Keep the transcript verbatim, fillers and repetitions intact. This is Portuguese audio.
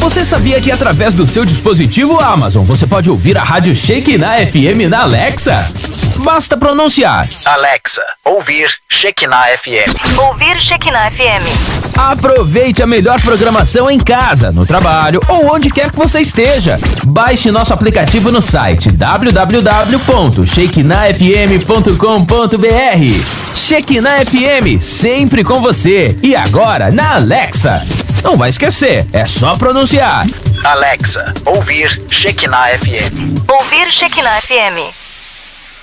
Você sabia que através do seu dispositivo Amazon você pode ouvir a Rádio Shekinah F M na Alexa? Basta pronunciar: Alexa, ouvir Shekinah F M. Ouvir Shekinah F M. Aproveite a melhor programação em casa, no trabalho ou onde quer que você esteja. Baixe nosso aplicativo no site w w w ponto shekinah f m ponto com ponto b r. Shekinah F M, sempre com você. E agora na Alexa. Não vai esquecer, é só pronunciar: Alexa, ouvir Shekinah F M. Ouvir Shekinah F M.